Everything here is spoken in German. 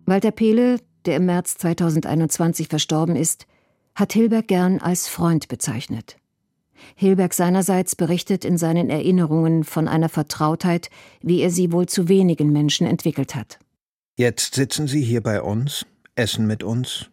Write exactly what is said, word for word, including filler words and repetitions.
Walter Pehle, der im März zweitausendeinundzwanzig verstorben ist, hat Hilberg gern als Freund bezeichnet. Hilberg seinerseits berichtet in seinen Erinnerungen von einer Vertrautheit, wie er sie wohl zu wenigen Menschen entwickelt hat. Jetzt sitzen Sie hier bei uns, essen mit uns,